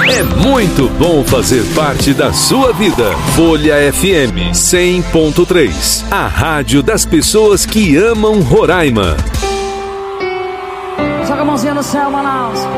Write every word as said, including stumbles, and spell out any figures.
É muito bom fazer parte da sua vida. Folha F M cem ponto três. A rádio das pessoas que amam Roraima. Joga a mãozinha no céu, Manaus.